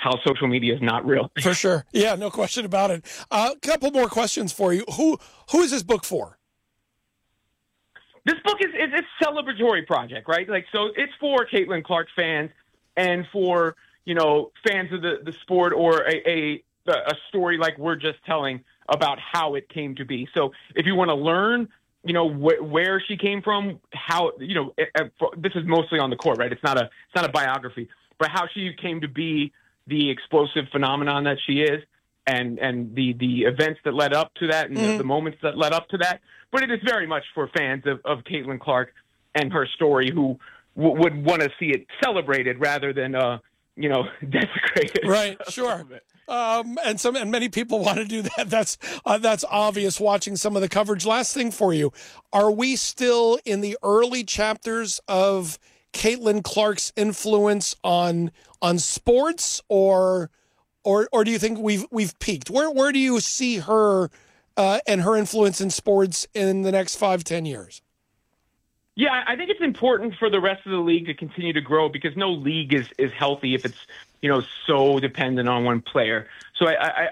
how social media is not real. For sure. Yeah, no question about it. A couple more questions for you. Who is this book for? This book is a celebratory project, right? Like, so it's for Caitlin Clark fans and for, fans of the sport, or a story like we're just telling about how it came to be. So if you want to learn, where she came from, how, this is mostly on the court, right? It's not a biography, but how she came to be the explosive phenomenon that she is, and the events that led up to that, and the moments that led up to that. But it is very much for fans of Caitlin Clark and her story, who would want to see it celebrated rather than desecrated. Right, sure. And many people want to do that. That's obvious watching some of the coverage. Last thing for you, are we still in the early chapters of Caitlin Clark's influence on sports, or do you think we've peaked? Where do you see her and her influence in sports in the next 5-10 years? Yeah, I think it's important for the rest of the league to continue to grow, because no league is healthy if it's so dependent on one player. So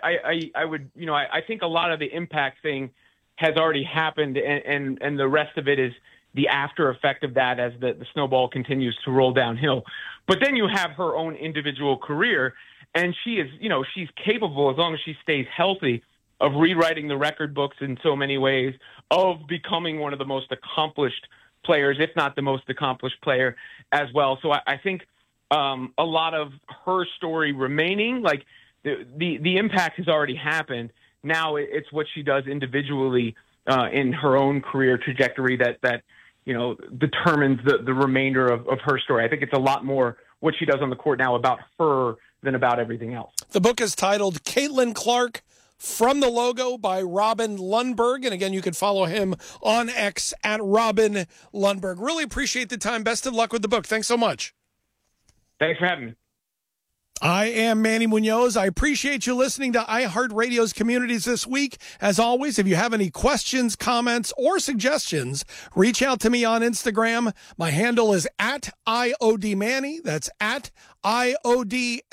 I think a lot of the impact thing has already happened, and the rest of it is the after effect of that as the snowball continues to roll downhill. But then you have her own individual career, and she is, she's capable, as long as she stays healthy, of rewriting the record books in so many ways, of becoming one of the most accomplished players, if not the most accomplished player as well. So I think a lot of her story remaining, like the impact has already happened. Now it's what she does individually in her own career trajectory that determines the remainder of her story. I think it's a lot more what she does on the court now about her than about everything else. The book is titled Caitlin Clark, From the Logo, by Robin Lundberg. And again, you can follow him on X at Robin Lundberg. Really appreciate the time. Best of luck with the book. Thanks so much. Thanks for having me. I am Manny Munoz. I appreciate you listening to iHeartRadio's Communities this week. As always, if you have any questions, comments, or suggestions, reach out to me on Instagram. My handle is at IODManny. That's at IODMANNY.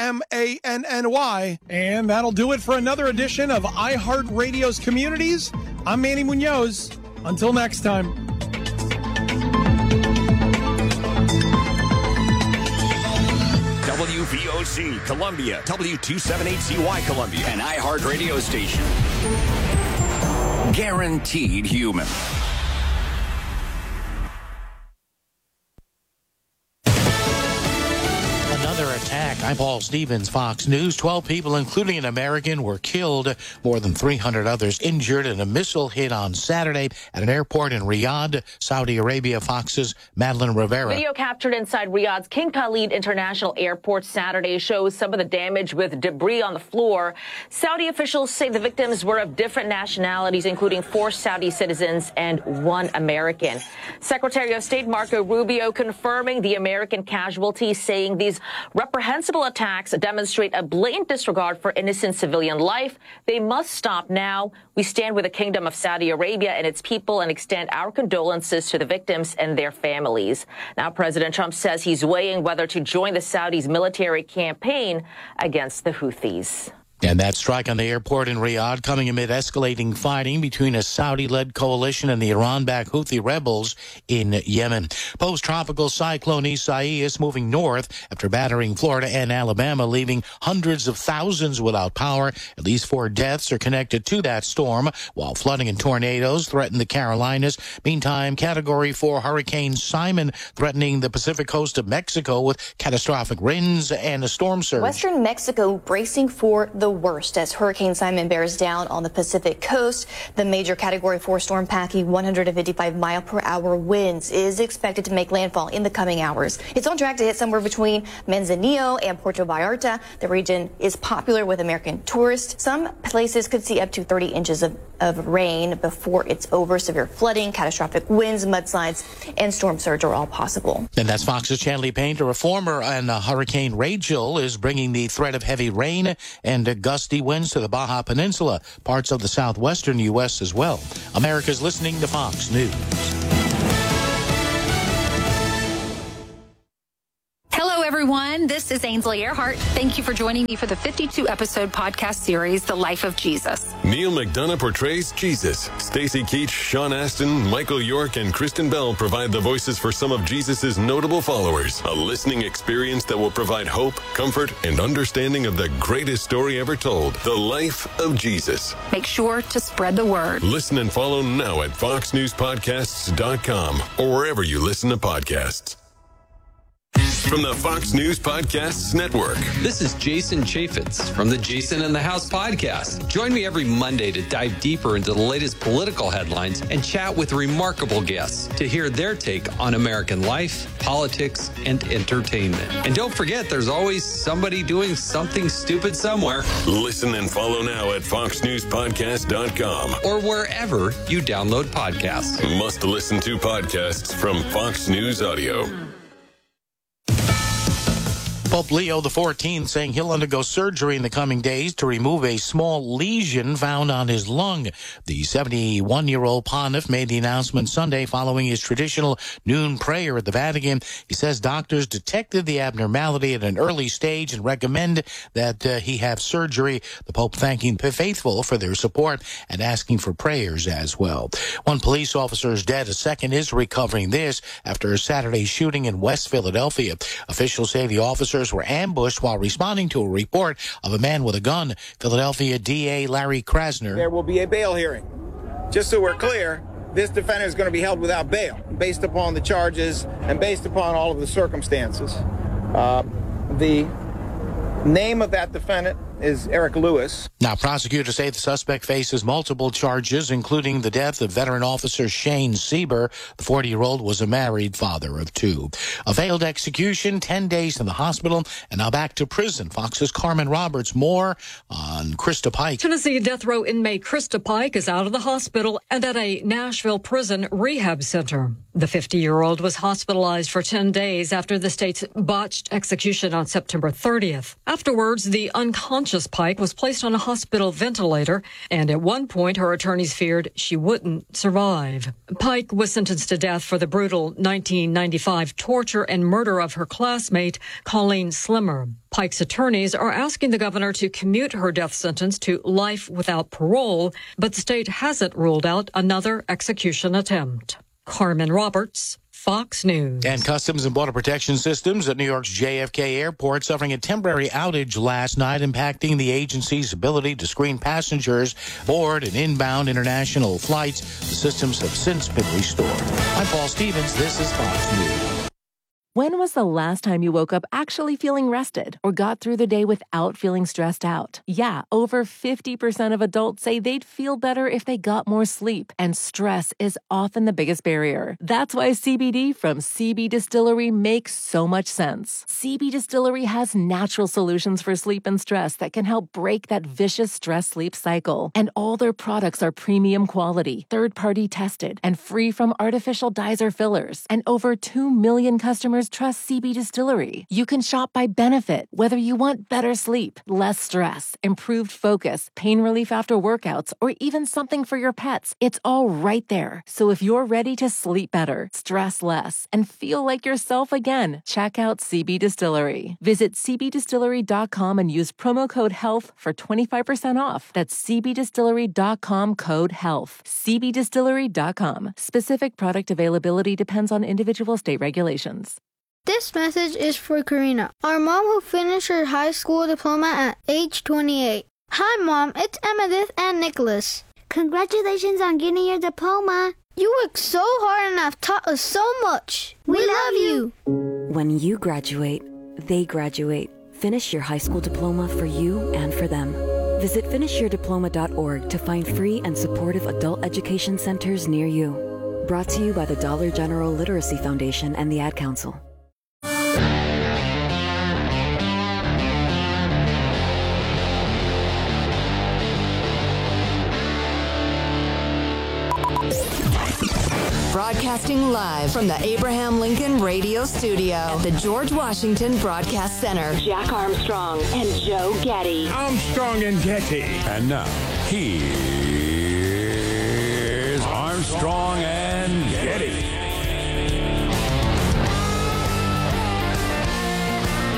And that'll do it for another edition of iHeartRadio's Communities. I'm Manny Munoz. Until next time. WVOC Columbia, W278CY Columbia, an iHeart radio station. Guaranteed human. Another attack. I'm Paul Stevens, Fox News. 12 people, including an American, were killed. More than 300 others injured in a missile hit on Saturday at an airport in Riyadh, Saudi Arabia. Fox's Madeline Rivera. Video captured inside Riyadh's King Khalid International Airport Saturday shows some of the damage with debris on the floor. Saudi officials say the victims were of different nationalities, including 4 Saudi citizens and 1 American. Secretary of State Marco Rubio confirming the American casualties, saying these reprehensible attacks demonstrate a blatant disregard for innocent civilian life. They must stop now. We stand with the Kingdom of Saudi Arabia and its people and extend our condolences to the victims and their families. Now, President Trump says he's weighing whether to join the Saudis' military campaign against the Houthis. And that strike on the airport in Riyadh coming amid escalating fighting between a Saudi-led coalition and the Iran-backed Houthi rebels in Yemen. Post-tropical cyclone Isaias moving north after battering Florida and Alabama, leaving hundreds of thousands without power. At least 4 deaths are connected to that storm, while flooding and tornadoes threaten the Carolinas. Meantime, Category 4 Hurricane Simon threatening the Pacific coast of Mexico with catastrophic winds and a storm surge. Western Mexico bracing for the worst as Hurricane Simon bears down on the Pacific coast. The major Category 4 storm packing 155-mile-per-hour winds is expected to make landfall in the coming hours. It's on track to hit somewhere between Manzanillo and Puerto Vallarta. The region is popular with American tourists. Some places could see up to 30 inches of rain before it's over. Severe flooding, catastrophic winds, mudslides, and storm surge are all possible. And that's Fox's Chanley Painter. A former and Hurricane Rachel is bringing the threat of heavy rain and gusty winds to the Baja Peninsula, parts of the southwestern U.S. as well. America's listening to Fox News. Hello, everyone. everyone. This is Ainsley Earhart. Thank you for joining me for the 52-episode podcast series, The Life of Jesus. Neil McDonough portrays Jesus. Stacey Keach, Sean Astin, Michael York, and Kristen Bell provide the voices for some of Jesus' notable followers. A listening experience that will provide hope, comfort, and understanding of the greatest story ever told, The Life of Jesus. Make sure to spread the word. Listen and follow now at foxnewspodcasts.com or wherever you listen to podcasts. From the Fox News Podcasts Network. This is Jason Chaffetz from the Jason in the House podcast. Join me every Monday to dive deeper into the latest political headlines and chat with remarkable guests to hear their take on American life, politics, and entertainment. And don't forget, there's always somebody doing something stupid somewhere. Listen and follow now at foxnewspodcast.com or wherever you download podcasts. Must listen to podcasts from Fox News Audio. Pope Leo XIV saying he'll undergo surgery in the coming days to remove a small lesion found on his lung. The 71-year-old pontiff made the announcement Sunday following his traditional noon prayer at the Vatican. He says doctors detected the abnormality at an early stage and recommend that he have surgery. The Pope thanking the faithful for their support and asking for prayers as well. One police officer is dead. A second is recovering. This after a Saturday shooting in West Philadelphia. Officials say the officers were ambushed while responding to a report of a man with a gun. Philadelphia DA Larry Krasner. There will be a bail hearing. Just so we're clear, this defendant is going to be held without bail based upon the charges and based upon all of the circumstances. The name of that defendant is Eric Lewis. Now, prosecutors say the suspect faces multiple charges, including the death of veteran officer Shane Sieber. The 40-year-old was a married father of two. A failed execution, 10 days in the hospital, and now back to prison. Fox's Carmen Roberts. More on Krista Pike. Tennessee death row inmate Krista Pike is out of the hospital and at a Nashville prison rehab center. The 50-year-old was hospitalized for 10 days after the state's botched execution on September 30th. Afterwards, the unconscious Pike was placed on a hospital ventilator, and at one point her attorneys feared she wouldn't survive. Pike was sentenced to death for the brutal 1995 torture and murder of her classmate, Colleen Slimmer. Pike's attorneys are asking the governor to commute her death sentence to life without parole, but the state hasn't ruled out another execution attempt. Carmen Roberts, Fox News. And Customs and Border Protection Systems at New York's JFK Airport suffering a temporary outage last night, impacting the agency's ability to screen passengers board and inbound international flights. The systems have since been restored. I'm Paul Stevens. This is Fox News. When was the last time you woke up actually feeling rested or got through the day without feeling stressed out? Yeah, over 50% of adults say they'd feel better if they got more sleep, and stress is often the biggest barrier. That's why CBD from CB Distillery makes so much sense. CB Distillery has natural solutions for sleep and stress that can help break that vicious stress-sleep cycle. And all their products are premium quality, third-party tested, and free from artificial dyes or fillers. And over 2 million customers trust CB Distillery. You can shop by benefit, whether you want better sleep, less stress, improved focus, pain relief after workouts, or even something for your pets. It's all right there. So if you're ready to sleep better, stress less, and feel like yourself again, check out CB Distillery. Visit cbdistillery.com and use promo code HEALTH for 25% off. That's cbdistillery.com, code HEALTH. cbdistillery.com. Specific product availability depends on individual state regulations. This message is for Karina, our mom who finished her high school diploma at age 28. Hi, Mom. It's Emmettith and Nicholas. Congratulations on getting your diploma. You worked so hard and have taught us so much. We love you. When you graduate, they graduate. Finish your high school diploma for you and for them. Visit finishyourdiploma.org to find free and supportive adult education centers near you. Brought to you by the Dollar General Literacy Foundation and the Ad Council. Broadcasting live from the Abraham Lincoln Radio Studio at the George Washington Broadcast Center. Jack Armstrong and Joe Getty. Armstrong and Getty. And now, here's Armstrong and Getty.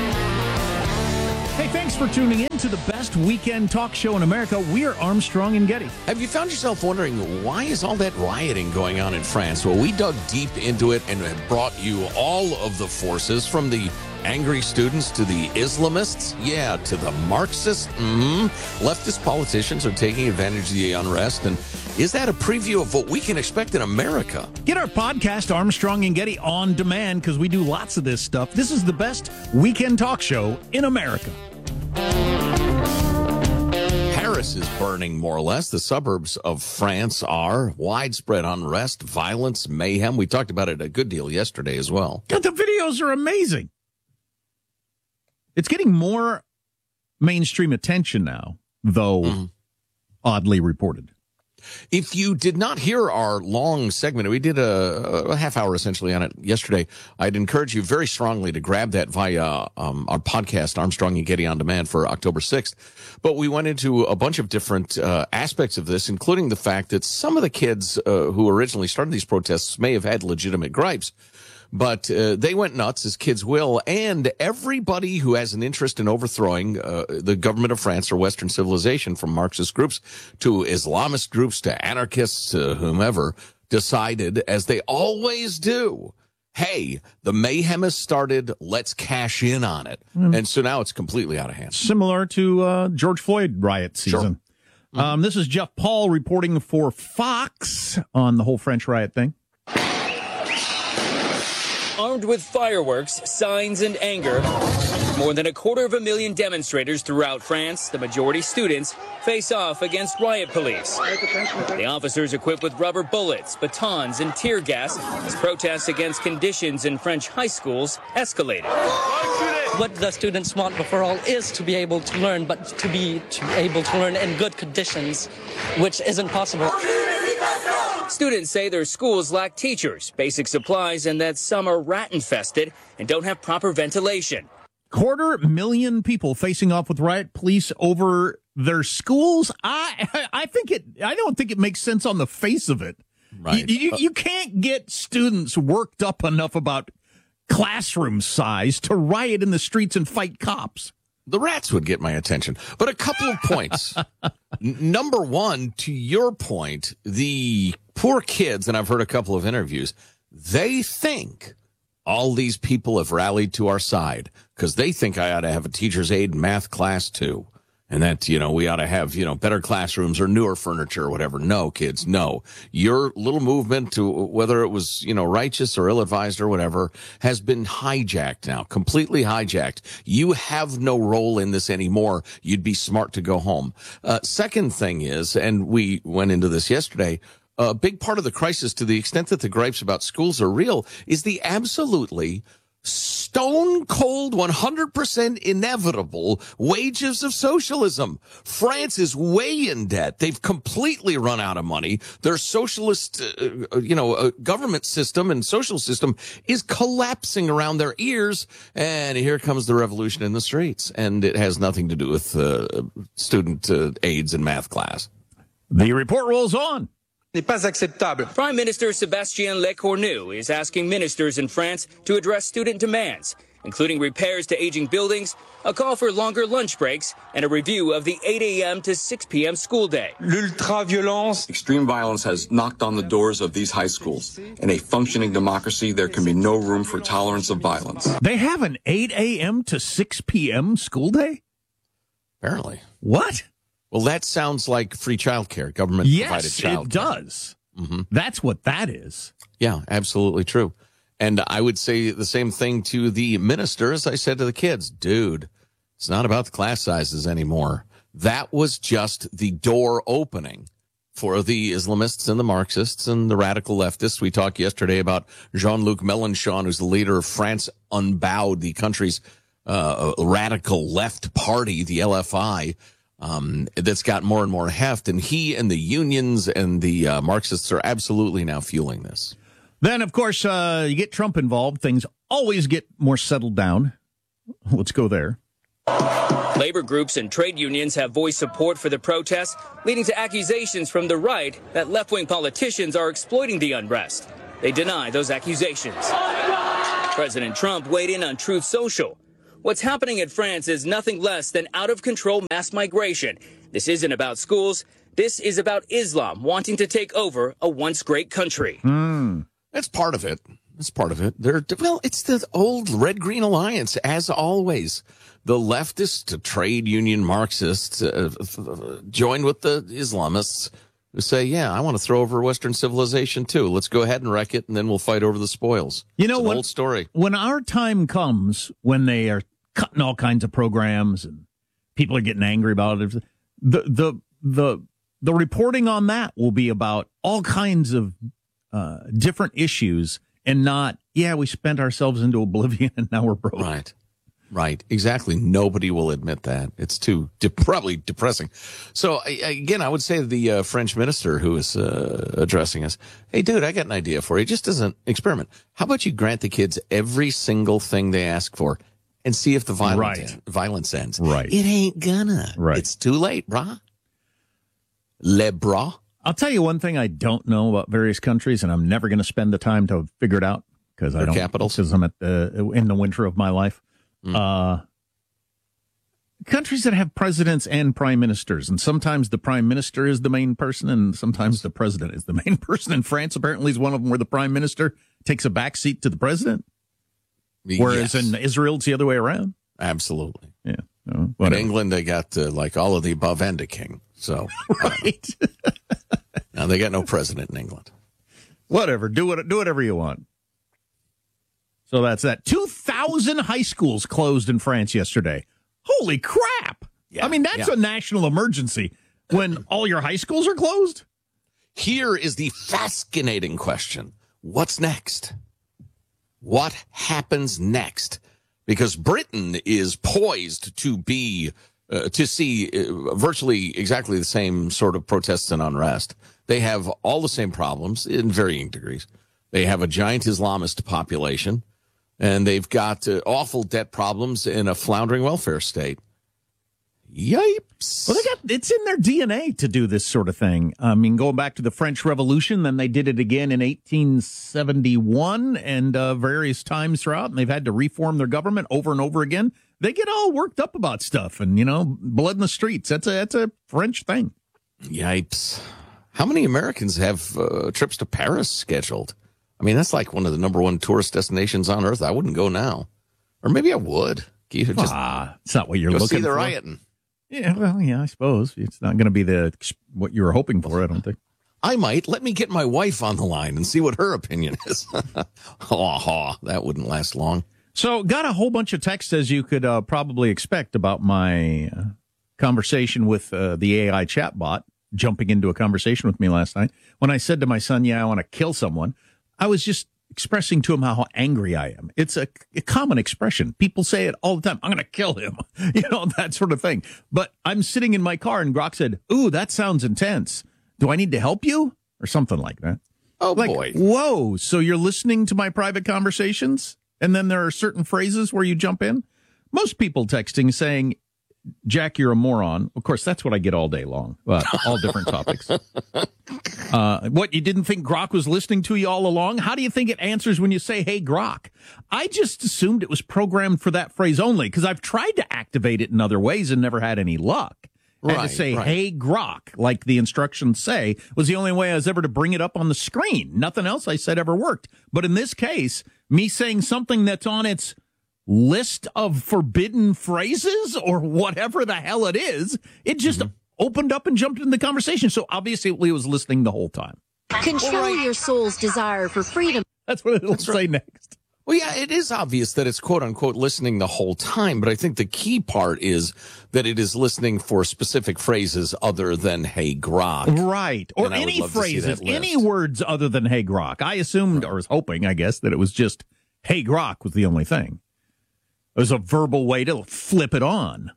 thanks for tuning in to the best weekend talk show in America. We are Armstrong and Getty. Have you found yourself wondering, why is all that rioting going on in France? Well, we dug deep into it and have brought you all of the forces, from the angry students to the Islamists, to the Marxists. Leftist politicians are taking advantage of the unrest. And is that a preview of what we can expect in America? Get our podcast, Armstrong and Getty, on demand, because we do lots of this stuff. This is the best weekend talk show in America. Paris is burning, more or less. The suburbs of France are. Widespread unrest, violence, mayhem. We talked about it a good deal yesterday as well. God, the videos are amazing. It's getting more mainstream attention now, though oddly reported. If you did not hear our long segment, we did a half hour essentially on it yesterday. I'd encourage you very strongly to grab that via our podcast, Armstrong and Getty On Demand, for October 6th. But we went into a bunch of different aspects of this, including the fact that some of the kids who originally started these protests may have had legitimate gripes. But they went nuts, as kids will, and everybody who has an interest in overthrowing the government of France or Western civilization, from Marxist groups to Islamist groups to anarchists to whomever, decided, as they always do, hey, the mayhem has started, let's cash in on it. And so now it's completely out of hand. Similar to George Floyd riot season. Sure. This is Jeff Paul reporting for Fox on the whole French riot thing. Armed with fireworks, signs, and anger, more than 250,000 demonstrators throughout France, the majority students, face off against riot police. The officers equipped with rubber bullets, batons, and tear gas as protests against conditions in French high schools escalated. What the students want before all is to be able to learn, but to be able to learn in good conditions, which isn't possible. Students say their schools lack teachers, basic supplies, and that some are rat-infested and don't have proper ventilation. 250,000 people facing off with riot police over their schools. I don't think it makes sense on the face of it. Right. You can't get students worked up enough about classroom size to riot in the streets and fight cops. The rats would get my attention. But a couple of points. Number one, to your point, the poor kids, and I've heard a couple of interviews, they think all these people have rallied to our side because they think I ought to have a teacher's aide math class too. And that, we ought to have, better classrooms or newer furniture or whatever. No, kids, no. Your little movement, to whether it was, righteous or ill-advised or whatever, has been hijacked now, completely hijacked. You have no role in this anymore. You'd be smart to go home. Second thing is, and we went into this yesterday, a big part of the crisis, to the extent that the gripes about schools are real, is the absolutely stone cold, 100% inevitable wages of socialism. France is way in debt. They've completely run out of money. Their socialist, government system and social system is collapsing around their ears. And here comes the revolution in the streets. And it has nothing to do with student aides in math class. The report rolls on. Prime Minister Sébastien Lecornu is asking ministers in France to address student demands, including repairs to aging buildings, a call for longer lunch breaks, and a review of the 8 a.m. to 6 p.m. school day. Extreme violence has knocked on the doors of these high schools. In a functioning democracy, there can be no room for tolerance of violence. They have an 8 a.m. to 6 p.m. school day? Apparently. What? Well, that sounds like free childcare, government-provided childcare. Yes, it does. Mm-hmm. That's what that is. Yeah, absolutely true. And I would say the same thing to the ministers. I said to the kids, dude, it's not about the class sizes anymore. That was just the door opening for the Islamists and the Marxists and the radical leftists. We talked yesterday about Jean-Luc Mélenchon, who's the leader of France Unbowed, the country's radical left party, the LFI. That's got more and more heft, and he and the unions and the Marxists are absolutely now fueling this. Then, of course, you get Trump involved. Things always get more settled down. Let's go there. Labor groups and trade unions have voiced support for the protests, leading to accusations from the right that left-wing politicians are exploiting the unrest. They deny those accusations. President Trump weighed in on Truth Social. What's happening in France is nothing less than out-of-control mass migration. This isn't about schools. This is about Islam wanting to take over a once great country. That's part of it. That's part of it. It's the old red-green alliance, as always. The leftist trade union Marxists join with the Islamists who say, yeah, I want to throw over Western civilization, too. Let's go ahead and wreck it, and then we'll fight over the spoils. You know, it's an old story. When our time comes, when they are cutting all kinds of programs and people are getting angry about it, the reporting on that will be about all kinds of different issues and not, we spent ourselves into oblivion and now we're broke. Right. Exactly. Nobody will admit that. It's too probably depressing. So again, I would say to the French minister who is addressing us, hey, dude, I got an idea for you. Just as an experiment. How about you grant the kids every single thing they ask for and see if the violence ends? Right. It ain't gonna. Right. It's too late, brah. Le bras. I'll tell you one thing I don't know about various countries, and I'm never going to spend the time to figure it out because I don't. Capitals. Because I'm in the winter of my life. Countries that have presidents and prime ministers, and sometimes the prime minister is the main person, and sometimes the president is the main person. In France, apparently, is one of them where the prime minister takes a back seat to the president, whereas in Israel, it's the other way around. Absolutely. Yeah. In England, they got like all of the above and a king. So right. Now they got no president in England. Whatever. Do whatever you want. So that's that. 2,000 high schools closed in France yesterday. Holy crap. Yeah, I mean, that's a national emergency when all your high schools are closed. Here is the fascinating question. What's next? What happens next? Because Britain is poised to be, to see virtually exactly the same sort of protests and unrest. They have all the same problems in varying degrees. They have a giant Islamist population, and they've got awful debt problems in a floundering welfare state. Yipes. Well, it's in their DNA to do this sort of thing. I mean, going back to the French Revolution, then they did it again in 1871 and various times throughout, and they've had to reform their government over and over again. They get all worked up about stuff and, blood in the streets. That's a French thing. Yipes. How many Americans have trips to Paris scheduled? I mean, that's like one of the number one tourist destinations on earth. I wouldn't go now. Or maybe I would. It's not what you're looking for. See the rioting. Yeah, well, yeah, I suppose. It's not going to be what you were hoping for, I don't think. I might. Let me get my wife on the line and see what her opinion is. That wouldn't last long. So, got a whole bunch of texts, as you could probably expect, about my conversation with the AI chatbot jumping into a conversation with me last night. When I said to my son, I want to kill someone, I was just expressing to him how angry I am. It's a common expression. People say it all the time. I'm going to kill him, that sort of thing. But I'm sitting in my car and Grok said, ooh, that sounds intense. Do I need to help you? Or something like that. Oh, boy. Whoa. So you're listening to my private conversations? And then there are certain phrases where you jump in? Most people texting saying, Jack, you're a moron. Of course, that's what I get all day long. All different topics. What, you didn't think Grok was listening to you all along? How do you think it answers when you say, hey, Grok? I just assumed it was programmed for that phrase only because I've tried to activate it in other ways and never had any luck. And to say, hey, Grok, like the instructions say, was the only way I was ever to bring it up on the screen. Nothing else I said ever worked. But in this case, me saying something that's on its list of forbidden phrases or whatever the hell it is, it just opened up and jumped in the conversation. So obviously it was listening the whole time. Control your soul's desire for freedom. That's what it'll say next. Well, yeah, it is obvious that it's quote unquote listening the whole time, but I think the key part is that it is listening for specific phrases other than hey, Grok. Right. Or any phrases, any words other than hey, Grok. I assumed or was hoping, I guess, that it was just hey, Grok was the only thing. It was a verbal way to flip it on.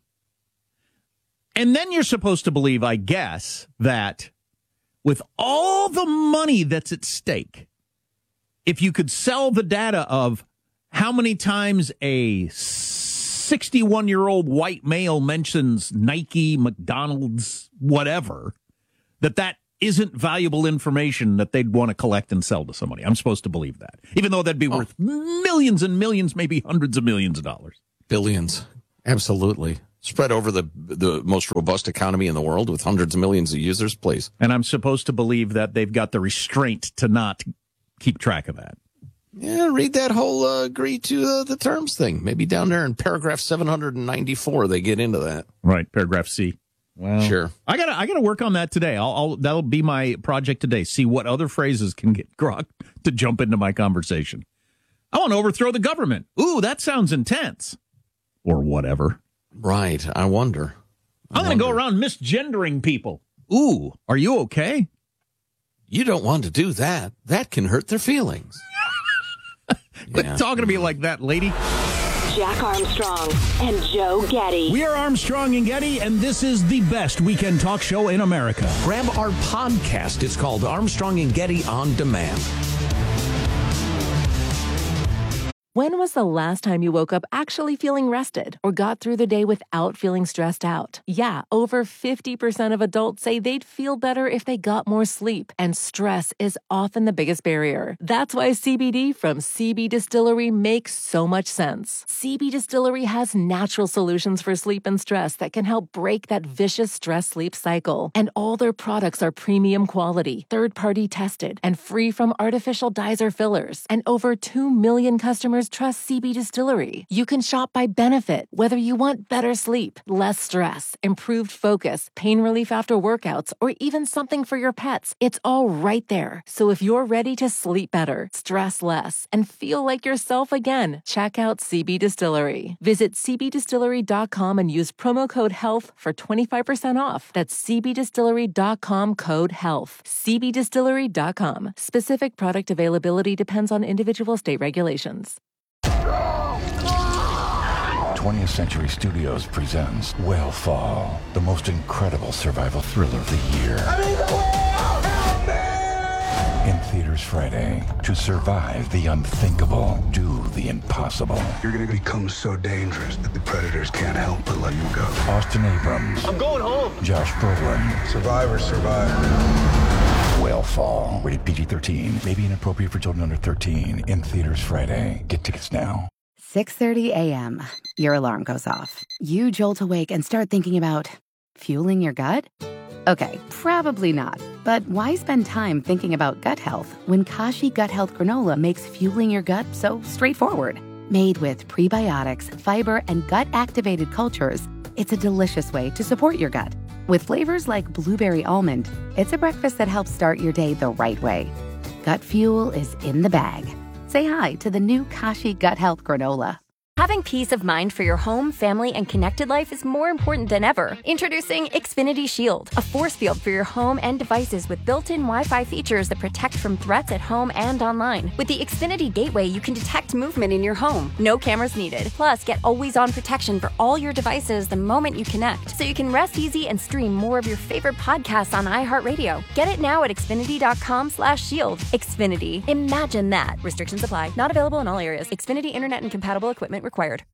And then you're supposed to believe, I guess, that with all the money that's at stake, if you could sell the data of how many times a 61-year-old white male mentions Nike, McDonald's, whatever, that isn't valuable information that they'd want to collect and sell to somebody. I'm supposed to believe that, even though that'd be worth millions and millions, maybe hundreds of millions of dollars. Billions. Absolutely. Spread over the most robust economy in the world with hundreds of millions of users, please. And I'm supposed to believe that they've got the restraint to not keep track of that. Yeah, read that whole agree to the terms thing. Maybe down there in paragraph 794, they get into that. Right, paragraph C. Well, sure. I gotta work on that today. That'll be my project today. See what other phrases can get Grok to jump into my conversation. I want to overthrow the government. Ooh, that sounds intense. Or whatever. Right. I wonder. I'm going to go around misgendering people. Ooh, are you okay? You don't want to do that. That can hurt their feelings. Quit talking to me like that, lady. Jack Armstrong and Joe Getty. We are Armstrong and Getty, and this is the best weekend talk show in America. Grab our podcast. It's called Armstrong and Getty On Demand. When was the last time you woke up actually feeling rested or got through the day without feeling stressed out? Yeah, over 50% of adults say they'd feel better if they got more sleep, and stress is often the biggest barrier. That's why CBD from CB Distillery makes so much sense. CB Distillery has natural solutions for sleep and stress that can help break that vicious stress-sleep cycle. And all their products are premium quality, third-party tested, and free from artificial dyes or fillers. And over 2 million customers trust CB Distillery. You can shop by benefit, whether you want better sleep, less stress, improved focus, pain relief after workouts, or even something for your pets. It's all right there. So if you're ready to sleep better, stress less, and feel like yourself again, check out CB Distillery. Visit cbdistillery.com and use promo code HEALTH for 25% off. That's cbdistillery.com, code HEALTH. cbdistillery.com. Specific product availability depends on individual state regulations. 20th Century Studios presents Whale the most incredible survival thriller of the year. I need the whale! Help me! In theaters Friday. To survive the unthinkable, do the impossible. You're gonna become so dangerous that the predators can't help but let you go. Austin Abrams. I'm going home! Josh Brolin. Survivors survive. Whale, rated PG-13. May be inappropriate for children under 13. In theaters Friday. Get tickets now. 6:30 a.m. Your alarm goes off. You jolt awake and start thinking about fueling your gut? Okay, probably not. But why spend time thinking about gut health when Kashi Gut Health Granola makes fueling your gut so straightforward? Made with prebiotics, fiber, and gut-activated cultures, it's a delicious way to support your gut. With flavors like blueberry almond, it's a breakfast that helps start your day the right way. Gut fuel is in the bag. Say hi to the new Kashi Gut Health Granola. Having peace of mind for your home, family, and connected life is more important than ever. Introducing Xfinity Shield, a force field for your home and devices with built-in Wi-Fi features that protect from threats at home and online. With the Xfinity Gateway, you can detect movement in your home. No cameras needed. Plus, get always-on protection for all your devices the moment you connect, so you can rest easy and stream more of your favorite podcasts on iHeartRadio. Get it now at Xfinity.com/shield. Xfinity. Imagine that. Restrictions apply. Not available in all areas. Xfinity Internet and compatible equipment required.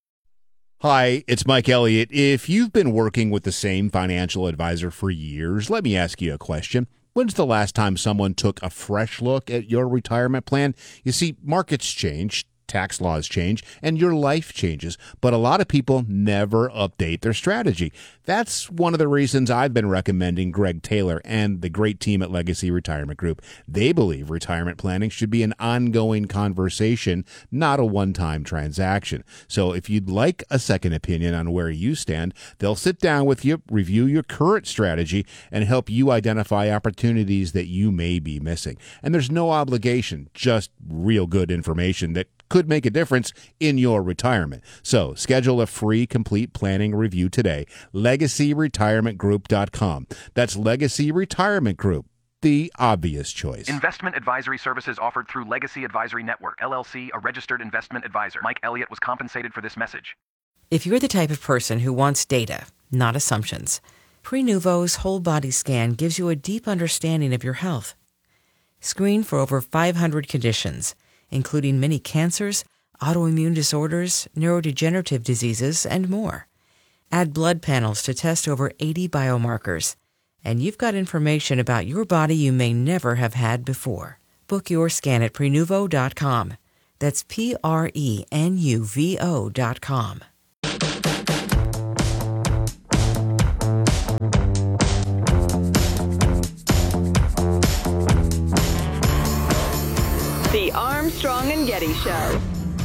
Hi, it's Mike Elliott. If you've been working with the same financial advisor for years, let me ask you a question. When's the last time someone took a fresh look at your retirement plan? You see, markets change, tax laws change, and your life changes, but a lot of people never update their strategy. That's one of the reasons I've been recommending Greg Taylor and the great team at Legacy Retirement Group. They believe retirement planning should be an ongoing conversation, not a one-time transaction. So if you'd like a second opinion on where you stand, they'll sit down with you, review your current strategy, and help you identify opportunities that you may be missing. And there's no obligation, just real good information that could make a difference in your retirement. So schedule a free complete planning review today. LegacyRetirementGroup.com. That's Legacy Retirement Group, the obvious choice. Investment advisory services offered through Legacy Advisory Network, LLC, a registered investment advisor. Mike Elliott was compensated for this message. If you're the type of person who wants data, not assumptions, Prenuvo's whole body scan gives you a deep understanding of your health. Screen for over 500 conditions, including many cancers, autoimmune disorders, neurodegenerative diseases, and more. Add blood panels to test over 80 biomarkers, and you've got information about your body you may never have had before. Book your scan at Prenuvo.com. That's Prenuvo.com. Getty Show.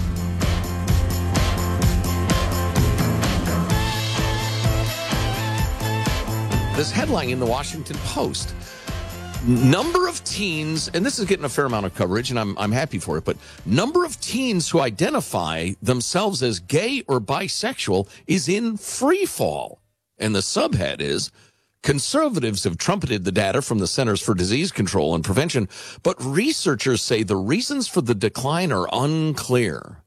This headline in the Washington Post. Number of teens, and this is getting a fair amount of coverage, and I'm happy for it, but number of teens who identify themselves as gay or bisexual is in free fall. And the subhead is, conservatives have trumpeted the data from the Centers for Disease Control and Prevention, but researchers say the reasons for the decline are unclear.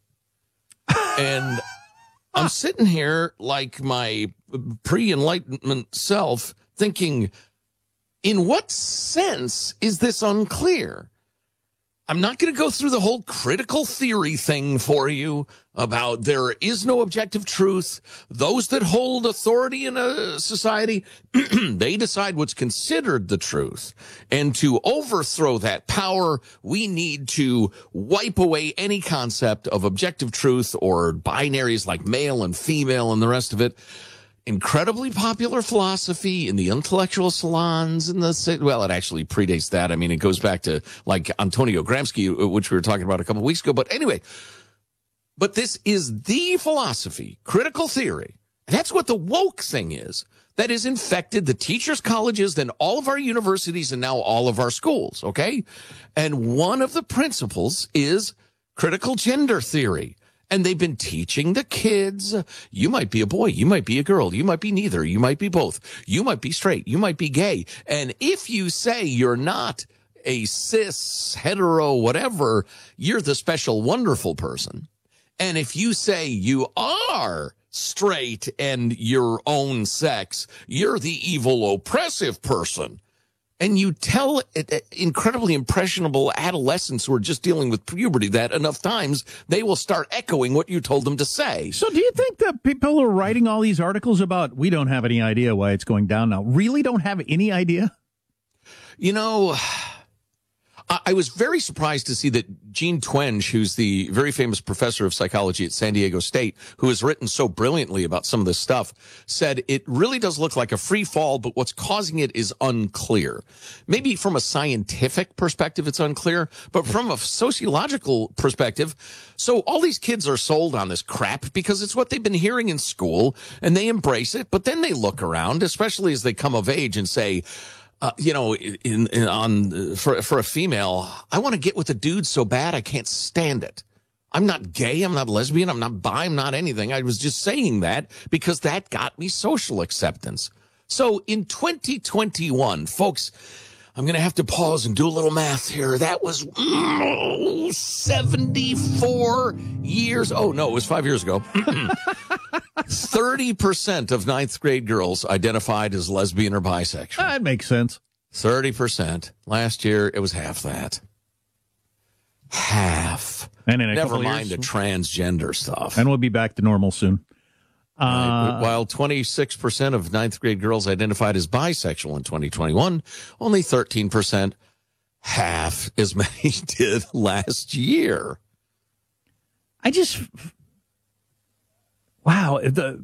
And I'm sitting here like my pre-enlightenment self thinking, in what sense is this unclear? I'm not going to go through the whole critical theory thing for you about there is no objective truth. Those that hold authority in a society, they decide what's considered the truth. And to overthrow that power, we need to wipe away any concept of objective truth or binaries like male and female and the rest of it. Incredibly popular philosophy in the intellectual salons and well, it actually predates that. I mean, it goes back to like Antonio Gramsci, which we were talking about a couple of weeks ago. But anyway, but this is the philosophy, critical theory. And that's what the woke thing is that has infected the teachers' colleges, then all of our universities, and now all of our schools. Okay. And one of the principles is critical gender theory. And they've been teaching the kids, you might be a boy, you might be a girl, you might be neither, you might be both, you might be straight, you might be gay. And if you say you're not a cis, hetero, whatever, you're the special, wonderful person. And if you say you are straight and your own sex, you're the evil, oppressive person. And you tell incredibly impressionable adolescents who are just dealing with puberty that enough times, they will start echoing what you told them to say. So do you think that people who are writing all these articles about, we don't have any idea why it's going down now, really don't have any idea? You know, I was very surprised to see that Jean Twenge, who's the very famous professor of psychology at San Diego State, who has written so brilliantly about some of this stuff, said it really does look like a free fall, but what's causing it is unclear. Maybe from a scientific perspective, it's unclear, but from a sociological perspective, so all these kids are sold on this crap because it's what they've been hearing in school, and they embrace it, but then they look around, especially as they come of age, and say, you know, for a female, I want to get with a dude so bad I can't stand it. I'm not gay, I'm not lesbian, I'm not bi, I'm not anything. I was just saying that because that got me social acceptance. So in 2021, folks, I'm going to have to pause and do a little math here. That was 74 years. Oh, no, it was 5 years ago. 30% of ninth grade girls identified as lesbian or bisexual. That makes sense. 30%. Last year, it was half that. Half. And in a Never couple mind years, the transgender stuff. And we'll be back to normal soon. Right. While 26% of ninth grade girls identified as bisexual in 2021, only 13%, half as many did last year. I just, wow.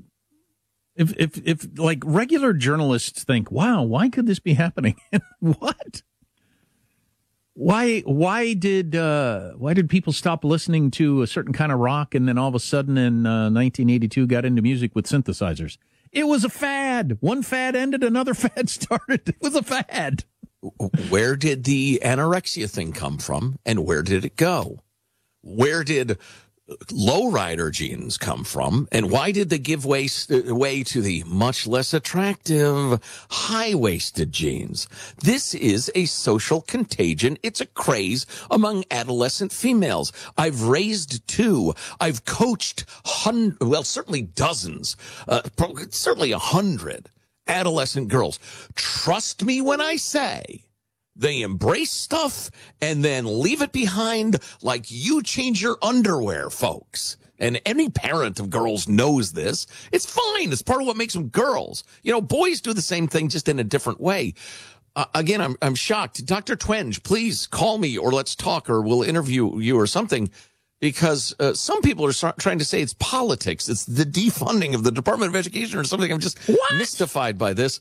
If like regular journalists think, wow, why could this be happening? What? Why did people stop listening to a certain kind of rock and then all of a sudden in 1982 got into music with synthesizers? It was a fad. One fad ended, another fad started. It was a fad. Where did the anorexia thing come from, and where did it go? Where did lowrider jeans come from, and why did they give way to the much less attractive high-waisted jeans? This is a social contagion. It's a craze among adolescent females. I've raised two. I've coached certainly dozens, certainly 100 adolescent girls. Trust me when I say they embrace stuff and then leave it behind like you change your underwear, folks. And any parent of girls knows this. It's fine. It's part of what makes them girls. You know, boys do the same thing, just in a different way. Again, I'm shocked. Dr. Twenge, please call me or let's talk or we'll interview you or something. Because some people are trying to say it's politics. It's the defunding of the Department of Education or something. I'm just mystified by this.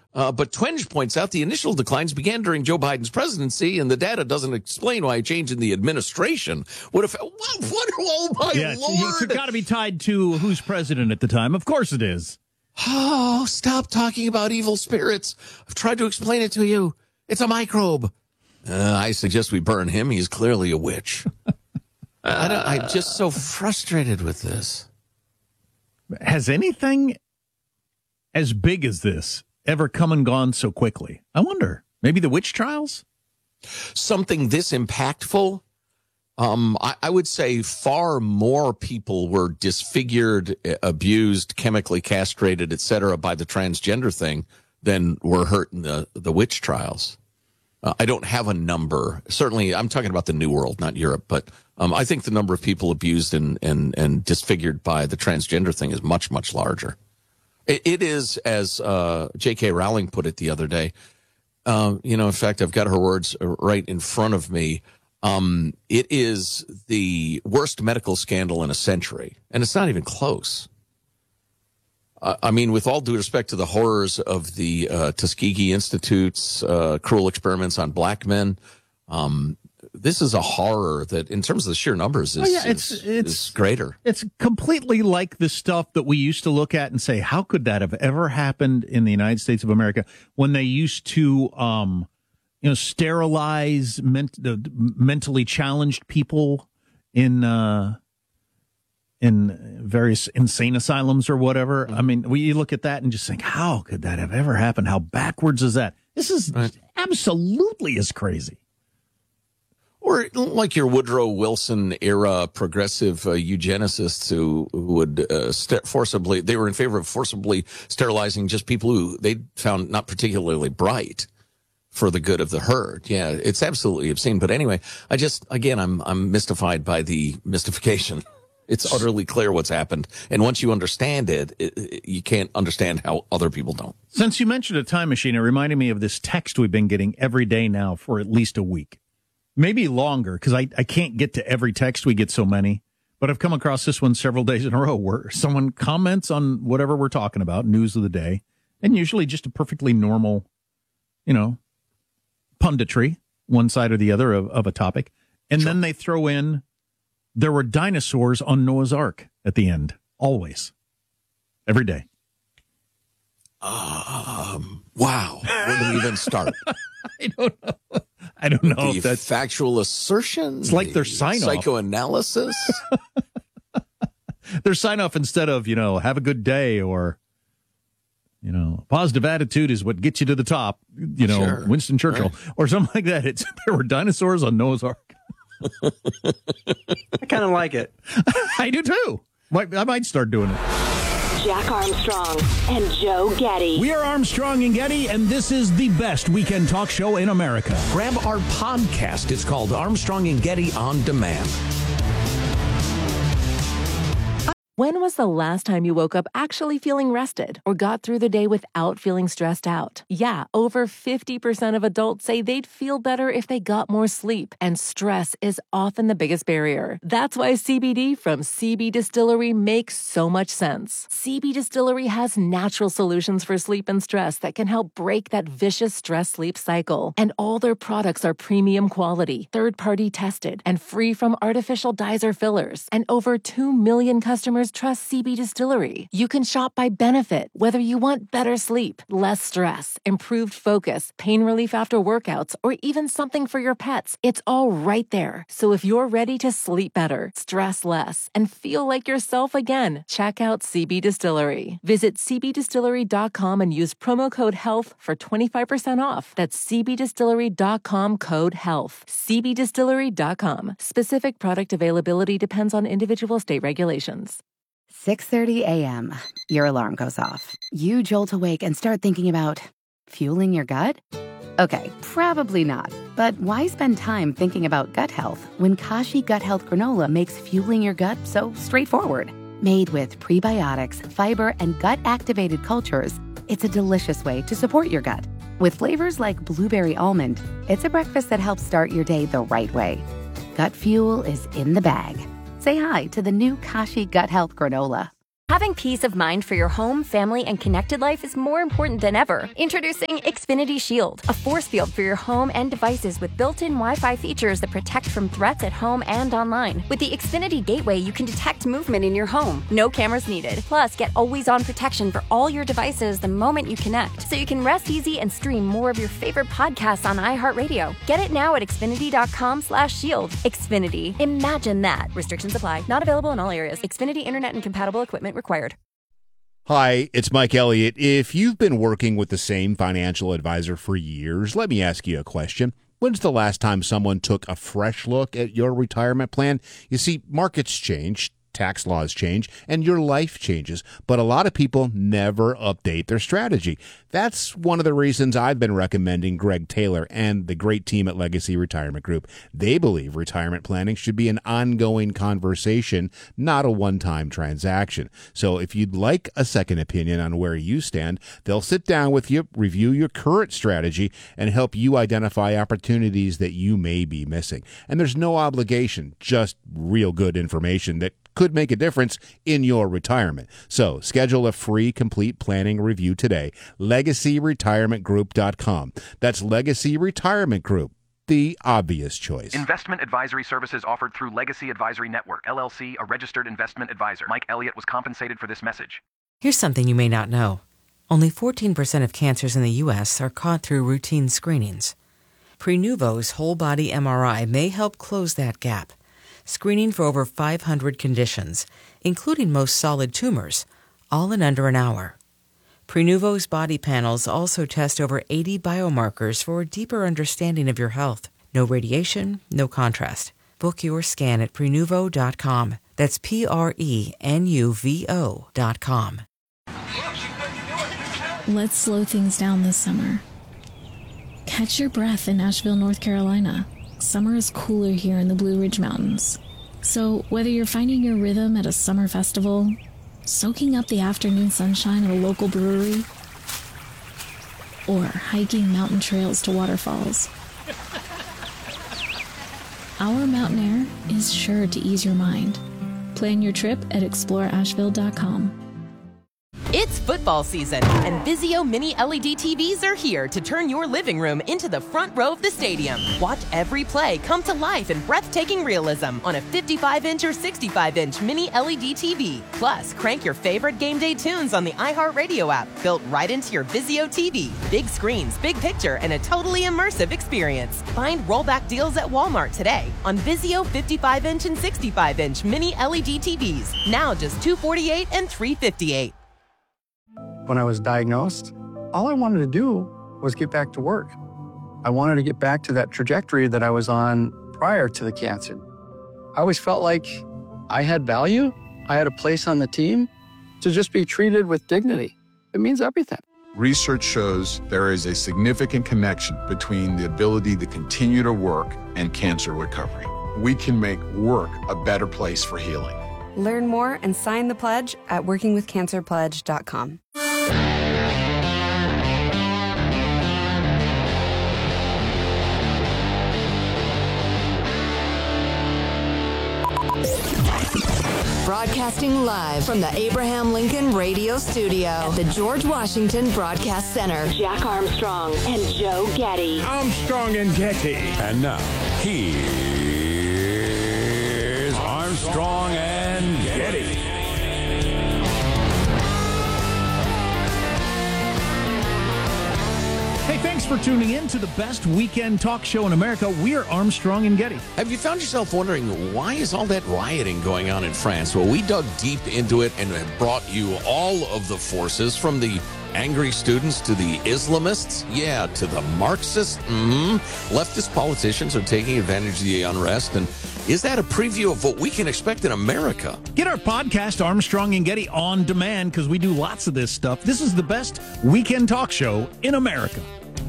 But Twenge points out the initial declines began during Joe Biden's presidency, and the data doesn't explain why a change in the administration would have. Oh, my Lord. It's got to be tied to who's president at the time. Of course it is. Oh, stop talking about evil spirits. I've tried to explain it to you. It's a microbe. I suggest we burn him. He's clearly a witch. I'm just so frustrated with this. Has anything as big as this ever come and gone so quickly? I wonder. Maybe the witch trials? Something this impactful? I would say far more people were disfigured, abused, chemically castrated, etc. by the transgender thing than were hurt in the witch trials. I don't have a number. Certainly, I'm talking about the New World, not Europe. But I think the number of people abused and disfigured by the transgender thing is much, much larger. It is, as J.K. Rowling put it the other day. In fact, I've got her words right in front of me. It is the worst medical scandal in a century, and it's not even close. I mean, with all due respect to the horrors of the Tuskegee Institute's cruel experiments on black men, this is a horror that, in terms of the sheer numbers, is greater. It's completely like the stuff that we used to look at and say, how could that have ever happened in the United States of America, when they used to sterilize mentally challenged people in various insane asylums or whatever. I mean, you look at that and just think, how could that have ever happened? How backwards is that? This is absolutely as crazy. Or like your Woodrow Wilson era progressive eugenicists who would forcibly, they were in favor of forcibly sterilizing just people who they found not particularly bright for the good of the herd. Yeah, it's absolutely obscene. But anyway, I'm mystified by the mystification. It's utterly clear what's happened. And once you understand it, you can't understand how other people don't. Since you mentioned a time machine, it reminded me of this text we've been getting every day now for at least a week. Maybe longer, because I can't get to every text. We get so many. But I've come across this one several days in a row where someone comments on whatever we're talking about, news of the day, and usually just a perfectly normal, punditry, one side or the other of a topic. And then they throw in, there were dinosaurs on Noah's Ark at the end. Always. Every day. Wow. Where do we even start? I don't know. The factual assertion? It's like their sign-off. Psychoanalysis? Their sign-off, instead of, have a good day, or, positive attitude is what gets you to the top, sure. Winston Churchill, or something like that. It's, there were dinosaurs on Noah's Ark. I kind of like it. I do too. I might start doing it. Jack Armstrong and Joe Getty. We are Armstrong and Getty, and this is the best weekend talk show in America. Grab our podcast. It's called Armstrong and Getty On Demand. When was the last time you woke up actually feeling rested or got through the day without feeling stressed out? Yeah, over 50% of adults say they'd feel better if they got more sleep, and stress is often the biggest barrier. That's why CBD from CB Distillery makes so much sense. CB Distillery has natural solutions for sleep and stress that can help break that vicious stress-sleep cycle. And all their products are premium quality, third-party tested, and free from artificial dyes or fillers. And over 2 million customers trust CB Distillery. You can shop by benefit, whether you want better sleep, less stress, improved focus, pain relief after workouts, or even something for your pets. It's all right there. So if you're ready to sleep better, stress less, and feel like yourself again, check out CB Distillery. Visit cbdistillery.com and use promo code HEALTH for 25% off. That's cbdistillery.com, code HEALTH. cbdistillery.com. Specific product availability depends on individual state regulations. 6:30 a.m. Your alarm goes off. You jolt awake and start thinking about fueling your gut? Okay, probably not. But why spend time thinking about gut health when Kashi Gut Health Granola makes fueling your gut so straightforward? Made with prebiotics, fiber, and gut-activated cultures, it's a delicious way to support your gut. With flavors like blueberry almond, it's a breakfast that helps start your day the right way. Gut fuel is in the bag. Say hi to the new Kashi Gut Health Granola. Having peace of mind for your home, family, and connected life is more important than ever. Introducing Xfinity Shield, a force field for your home and devices with built-in Wi-Fi features that protect from threats at home and online. With the Xfinity Gateway, you can detect movement in your home. No cameras needed. Plus, get always-on protection for all your devices the moment you connect, so you can rest easy and stream more of your favorite podcasts on iHeartRadio. Get it now at Xfinity.com/shield. Xfinity. Imagine that. Restrictions apply. Not available in all areas. Xfinity Internet and compatible equipment required. Hi, it's Mike Elliott. If you've been working with the same financial advisor for years, let me ask you a question. When's the last time someone took a fresh look at your retirement plan? You see, markets change, tax laws change, and your life changes, but a lot of people never update their strategy. That's one of the reasons I've been recommending Greg Taylor and the great team at Legacy Retirement Group. They believe retirement planning should be an ongoing conversation, not a one-time transaction. So if you'd like a second opinion on where you stand, they'll sit down with you, review your current strategy, and help you identify opportunities that you may be missing. And there's no obligation, just real good information that could make a difference in your retirement. So schedule a free complete planning review today. LegacyRetirementGroup.com. That's Legacy Retirement Group, the obvious choice. Investment advisory services offered through Legacy Advisory Network, LLC, a registered investment advisor. Mike Elliott was compensated for this message. Here's something you may not know. Only 14% of cancers in the U.S. are caught through routine screenings. Prenuvo's whole body MRI may help close that gap, screening for over 500 conditions, including most solid tumors, all in under an hour. Prenuvo's body panels also test over 80 biomarkers for a deeper understanding of your health. No radiation, no contrast. Book your scan at Prenuvo.com. That's Prenuvo.com. Let's slow things down this summer. Catch your breath in Asheville, North Carolina. Summer is cooler here in the Blue Ridge Mountains. So whether you're finding your rhythm at a summer festival, soaking up the afternoon sunshine at a local brewery, or hiking mountain trails to waterfalls, our mountain air is sure to ease your mind. Plan your trip at exploreasheville.com. It's football season, and Vizio Mini LED TVs are here to turn your living room into the front row of the stadium. Watch every play come to life in breathtaking realism on a 55-inch or 65-inch Mini LED TV. Plus, crank your favorite game day tunes on the iHeartRadio app, built right into your Vizio TV. Big screens, big picture, and a totally immersive experience. Find rollback deals at Walmart today on Vizio 55-inch and 65-inch Mini LED TVs. Now just $248 and $358. When I was diagnosed, all I wanted to do was get back to work. I wanted to get back to that trajectory that I was on prior to the cancer. I always felt like I had value, I had a place on the team. To just be treated with dignity, it means everything. Research shows there is a significant connection between the ability to continue to work and cancer recovery. We can make work a better place for healing. Learn more and sign the pledge at workingwithcancerpledge.com. Broadcasting live from the Abraham Lincoln Radio Studio at the George Washington Broadcast Center. Jack Armstrong and Joe Getty. Armstrong and Getty. And now, here's Armstrong and Getty. Hey, thanks for tuning in to the best weekend talk show in America. We're Armstrong and Getty. Have you found yourself wondering, why is all that rioting going on in France? Well, we dug deep into it and have brought you all of the forces, from the angry students to the Islamists, to the Marxists. Leftist politicians are taking advantage of the unrest. And is that a preview of what we can expect in America? Get our podcast, Armstrong and Getty, on demand, because we do lots of this stuff. This is the best weekend talk show in America.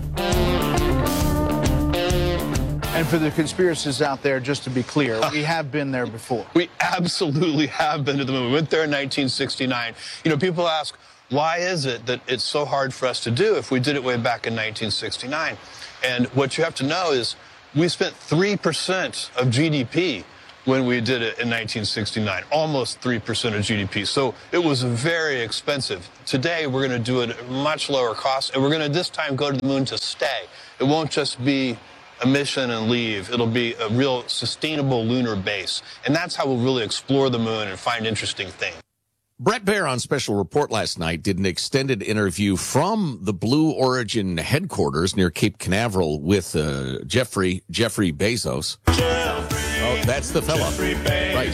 And for the conspiracists out there, just to be clear, we have been there before. We absolutely have been to the moon. We went there in 1969. You know, people ask, why is it that it's so hard for us to do if we did it way back in 1969? And what you have to know is we spent 3% of GDP when we did it in 1969, almost 3% of GDP. So it was very expensive. Today, we're going to do it at much lower cost, and we're going to this time go to the moon to stay. It won't just be a mission and leave. It'll be a real sustainable lunar base. And that's how we'll really explore the moon and find interesting things. Bret Baier on Special Report last night did an extended interview from the Blue Origin headquarters near Cape Canaveral with Jeffrey Bezos. Oh, that's the fella. Right.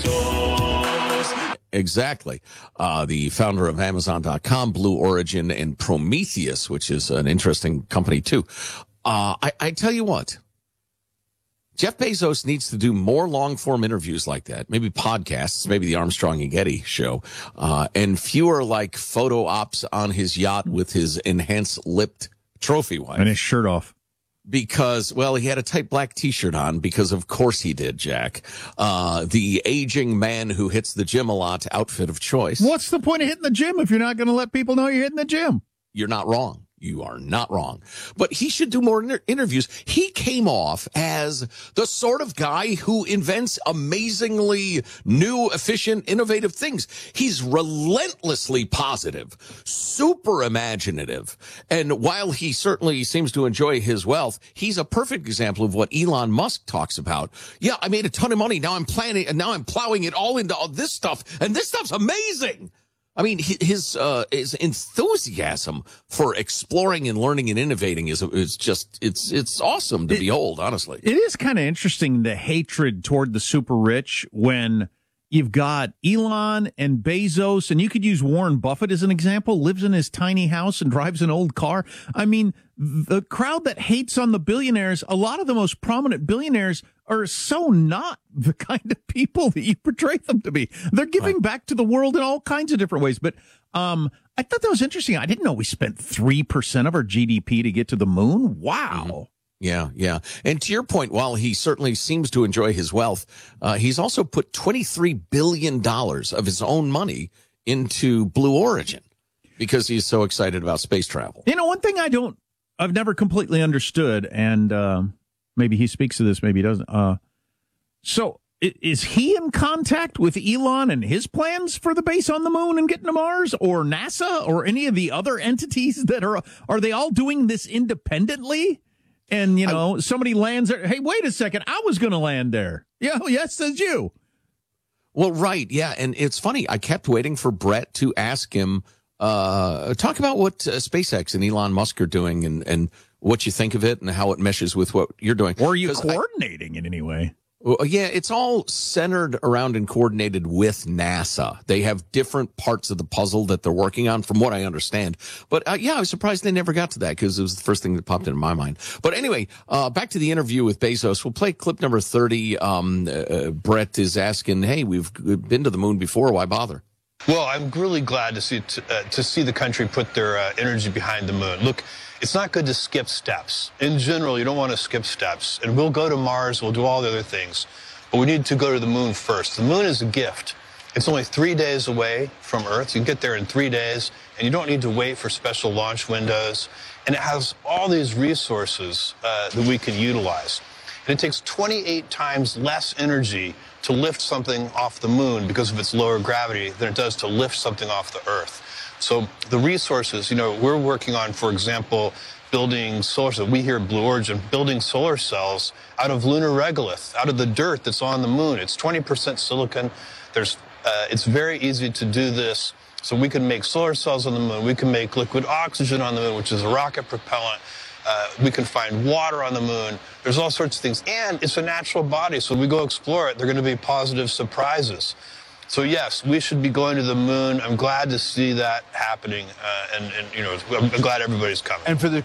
Exactly. The founder of Amazon.com, Blue Origin, and Prometheus, which is an interesting company, too. I tell you what. Jeff Bezos needs to do more long-form interviews like that, maybe podcasts, maybe the Armstrong and Getty show, and fewer like photo ops on his yacht with his enhanced-lipped trophy wife. And his shirt off. Because, well, he had a tight black T-shirt on, because of course he did, Jack. The aging man who hits the gym a lot outfit of choice. What's the point of hitting the gym if you're not going to let people know you're hitting the gym? You're not wrong. You are not wrong. But he should do more interviews. He came off as the sort of guy who invents amazingly new, efficient, innovative things. He's relentlessly positive, super imaginative. And while he certainly seems to enjoy his wealth, he's a perfect example of what Elon Musk talks about. Yeah, I made a ton of money. Now I'm planning, and now I'm plowing it all into all this stuff. And this stuff's amazing. I mean, his enthusiasm for exploring and learning and innovating is just, it's awesome to behold, honestly. It is kind of interesting, the hatred toward the super rich, when you've got Elon and Bezos, and you could use Warren Buffett as an example, lives in his tiny house and drives an old car. I mean, the crowd that hates on the billionaires, a lot of the most prominent billionaires are so not the kind of people that you portray them to be. They're giving back to the world in all kinds of different ways. But I thought that was interesting. I didn't know we spent 3% of our GDP to get to the moon. Wow. Mm-hmm. Yeah. And to your point, while he certainly seems to enjoy his wealth, he's also put $23 billion of his own money into Blue Origin because he's so excited about space travel. You know, one thing I've never completely understood, and maybe he speaks to this, maybe he doesn't. So is he in contact with Elon and his plans for the base on the moon and getting to Mars, or NASA, or any of the other entities that are they all doing this independently? And, you know, somebody lands there. Hey, wait a second. I was going to land there. Yeah, yes, says you. Well, right. Yeah. And it's funny. I kept waiting for Bret to ask him, talk about what SpaceX and Elon Musk are doing and what you think of it and how it meshes with what you're doing. Or are you coordinating in any way? Well, yeah, it's all centered around and coordinated with NASA. They have different parts of the puzzle that they're working on, from what I understand. But yeah, I was surprised they never got to that, because it was the first thing that popped into my mind. But anyway, back to the interview with Bezos. We'll play clip number 30. Bret is asking, hey, we've been to the moon before. Why bother? Well, I'm really glad to see the country put their energy behind the moon. Look, it's not good to skip steps. In general, you don't want to skip steps. And we'll go to Mars, we'll do all the other things. But we need to go to the moon first. The moon is a gift. It's only 3 days away from Earth. You can get there in 3 days, and you don't need to wait for special launch windows. And it has all these resources that we can utilize. And it takes 28 times less energy to lift something off the moon because of its lower gravity than it does to lift something off the Earth. So the resources, you know, we're working on, for example, building solar cells. We here at Blue Origin, building solar cells out of lunar regolith, out of the dirt that's on the moon. It's 20% silicon. It's very easy to do this. So we can make solar cells on the moon. We can make liquid oxygen on the moon, which is a rocket propellant. We can find water on the moon. There's all sorts of things. And it's a natural body, so when we go explore it, they're going to be positive surprises. So, yes, we should be going to the moon. I'm glad to see that happening, and you know, I'm glad everybody's coming. And for the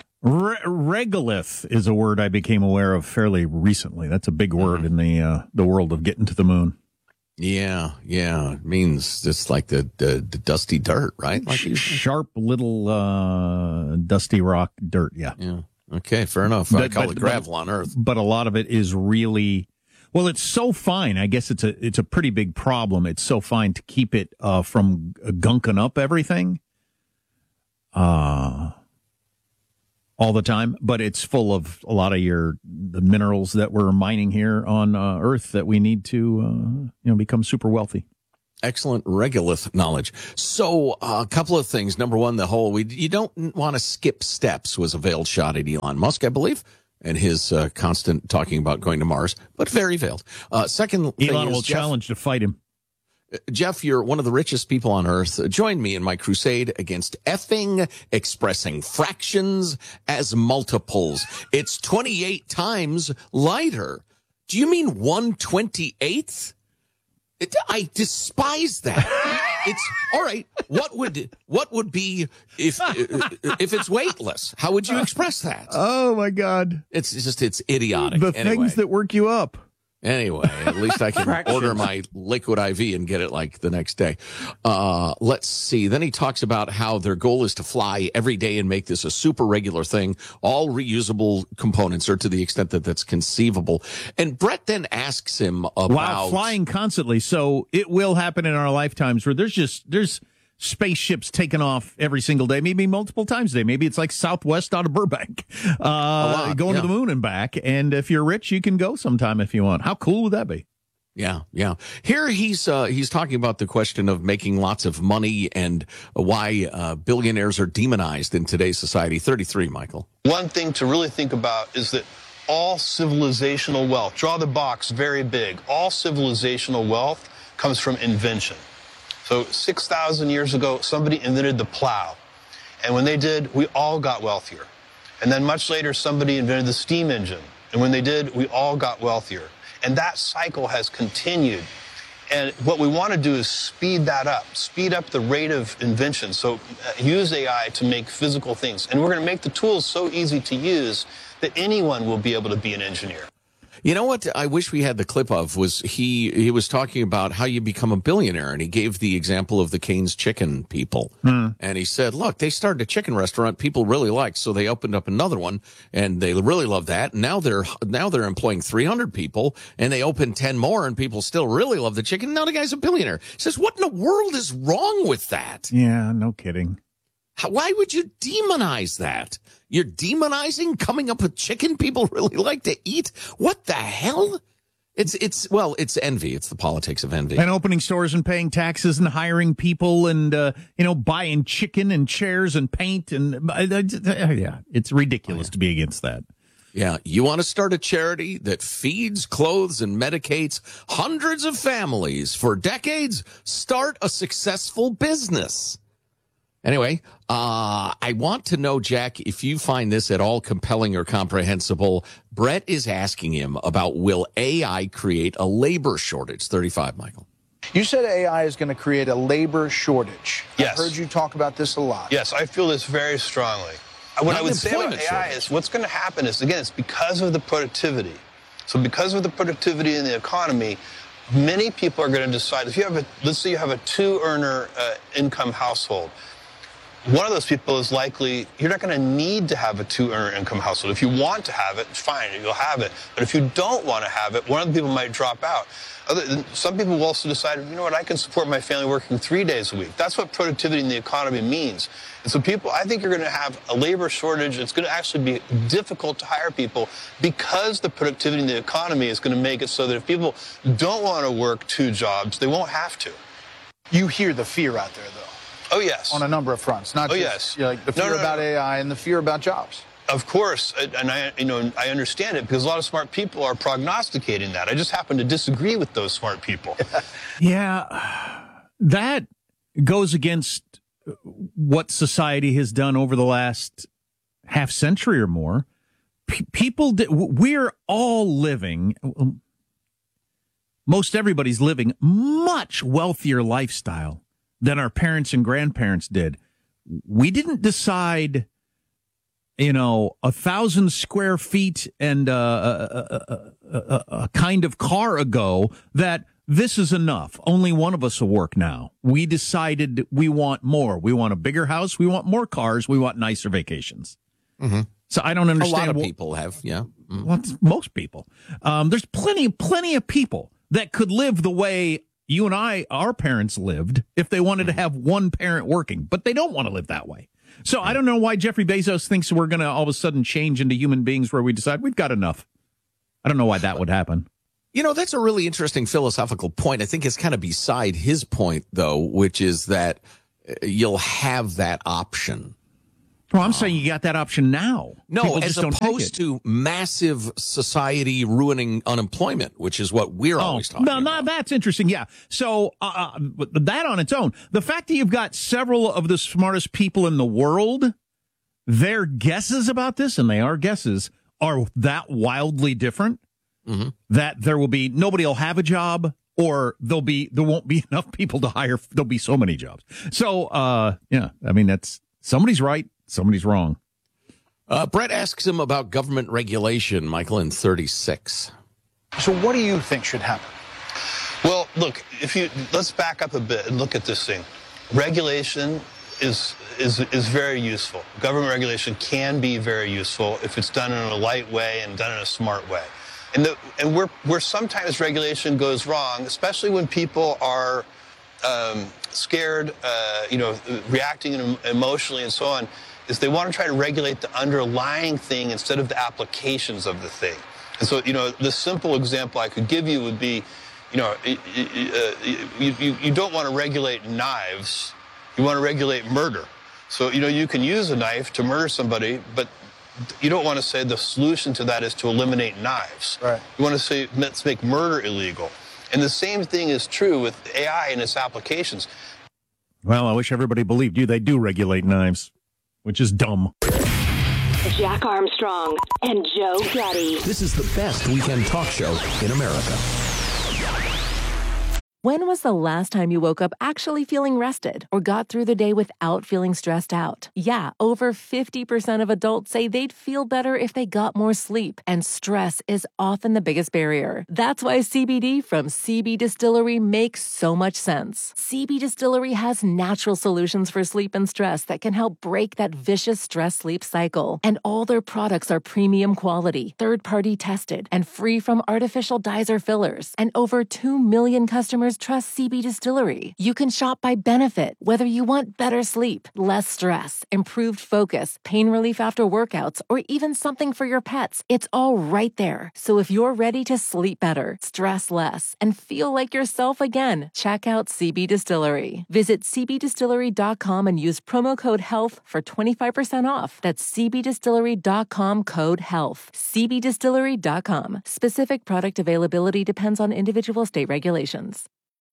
regolith is a word I became aware of fairly recently. That's a big word in the world of getting to the moon. Yeah. It means it's like the dusty dirt, right? Like sharp little dusty rock dirt, yeah. Okay, fair enough. I call it gravel on Earth. But a lot of it is really... Well, it's so fine. I guess it's a pretty big problem. It's so fine to keep it from gunking up everything. All all the time, but it's full of a lot of the minerals that we're mining here on Earth that we need to become super wealthy. Excellent regolith knowledge. So a couple of things. Number one, you don't want to skip steps was a veiled shot at Elon Musk, I believe, and his constant talking about going to Mars, but very veiled. Second, Elon will challenge to fight him. Jeff, you're one of the richest people on earth. Join me in my crusade against effing expressing fractions as multiples. It's 28 times lighter. Do you mean 1/28th? I despise that. It's all right. What would be if it's weightless? How would you express that? Oh my God! It's idiotic. The things that work you up. Anyway, at least I can order my liquid IV and get it like the next day. Let's see. Then he talks about how their goal is to fly every day and make this a super regular thing. All reusable components, or to the extent that that's conceivable. And Brett then asks him about flying constantly. So it will happen in our lifetimes where there's spaceships taking off every single day, maybe multiple times a day. Maybe it's like Southwest out of Burbank, going to the moon and back. And if you're rich, you can go sometime if you want. How cool would that be? Yeah. Here he's talking about the question of making lots of money and why billionaires are demonized in today's society. 33, Michael. One thing to really think about is that all civilizational wealth, draw the box very big, all civilizational wealth comes from invention. So 6,000 years ago, somebody invented the plow. And when they did, we all got wealthier. And then much later, somebody invented the steam engine. And when they did, we all got wealthier. And that cycle has continued. And what we want to do is speed that up, speed up the rate of invention. So use AI to make physical things. And we're going to make the tools so easy to use that anyone will be able to be an engineer. You know what I wish we had the clip of was he was talking about how you become a billionaire, and he gave the example of the Cane's Chicken people. And he said, look, they started a chicken restaurant people really liked, so they opened up another one, and they really love that. And now they're employing 300 people, and they opened 10 more, and people still really love the chicken. Now the guy's a billionaire. He says, what in the world is wrong with that? Yeah, no kidding. Why would you demonize that? You're demonizing coming up with chicken people really like to eat? What the hell? It's envy. It's the politics of envy. And opening stores and paying taxes and hiring people and, buying chicken and chairs and paint. And it's ridiculous to be against that. Yeah. You want to start a charity that feeds, clothes, and medicates hundreds of families for decades? Start a successful business. Anyway, I want to know, Jack, if you find this at all compelling or comprehensible. Brett is asking him about, will AI create a labor shortage? 35, Michael. You said AI is going to create a labor shortage. Yes. I've heard you talk about this a lot. Yes, I feel this very strongly. What I would say about AI is what's going to happen is, again, it's because of the productivity. So because of the productivity in the economy, many people are going to decide, let's say you have a two-earner income household. One of those people is likely, you're not going to need to have a two-earner income household. If you want to have it, fine, you'll have it. But if you don't want to have it, one of the people might drop out. Some people will also decide, you know what, I can support my family working 3 days a week. That's what productivity in the economy means. And so I think you're going to have a labor shortage. It's going to actually be difficult to hire people because the productivity in the economy is going to make it so that if people don't want to work 2 jobs, they won't have to. You hear the fear out there, though. Oh, yes. On a number of fronts. Not just like the fear about AI and the fear about jobs. Of course. And I understand it because a lot of smart people are prognosticating that. I just happen to disagree with those smart people. Yeah, that goes against what society has done over the last half century or more. We're all living, most everybody's living much wealthier lifestyle than our parents and grandparents did. We didn't decide, 1,000 square feet and a kind of car ago that this is enough. Only one of us will work now. We decided we want more. We want a bigger house. We want more cars. We want nicer vacations. Mm-hmm. So I don't understand. A lot of people have, yeah. Mm-hmm. Well, most people. There's plenty of people that could live the way you and our parents lived if they wanted to have one parent working, but they don't want to live that way. So I don't know why Jeffrey Bezos thinks we're going to all of a sudden change into human beings where we decide we've got enough. I don't know why that would happen. You know, that's a really interesting philosophical point. I think it's kind of beside his point, though, which is that you'll have that option. Well, I'm saying you got that option now. No, People as just don't take opposed to massive society ruining unemployment, which is what we're always talking about. No, that's interesting. Yeah. So that on its own, the fact that you've got several of the smartest people in the world, their guesses about this, and they are guesses, are that wildly different that there will be nobody will have a job, or there won't be enough people to hire. There'll be so many jobs. So yeah, I mean somebody's right. Somebody's wrong. Brett asks him about government regulation, Michael, in 36. So what do you think should happen? Well, look, let's back up a bit and look at this thing. Regulation is very useful. Government regulation can be very useful if it's done in a light way and done in a smart way. And where sometimes regulation goes wrong, especially when people are scared, reacting emotionally and so on, is they want to try to regulate the underlying thing instead of the applications of the thing. And so, the simple example I could give you would be, you don't want to regulate knives. You want to regulate murder. So, you can use a knife to murder somebody, but you don't want to say the solution to that is to eliminate knives. Right. You want to say, let's make murder illegal. And the same thing is true with AI and its applications. Well, I wish everybody believed you. They do regulate knives, which is dumb. Jack Armstrong and Joe Getty. This is the best weekend talk show in America. When was the last time you woke up actually feeling rested or got through the day without feeling stressed out? Yeah, over 50% of adults say they'd feel better if they got more sleep, and stress is often the biggest barrier. That's why CBD from CB Distillery makes so much sense. CB Distillery has natural solutions for sleep and stress that can help break that vicious stress-sleep cycle. And all their products are premium quality, third-party tested, and free from artificial dyes or fillers. And over 2 million customers trust CB Distillery. You can shop by benefit, whether you want better sleep, less stress, improved focus, pain relief after workouts, or even something for your pets. It's all right there. So if you're ready to sleep better, stress less, and feel like yourself again, check out CB Distillery. Visit cbdistillery.com and use promo code HEALTH for 25% off. That's cbdistillery.com, code HEALTH. cbdistillery.com. Specific product availability depends on individual state regulations.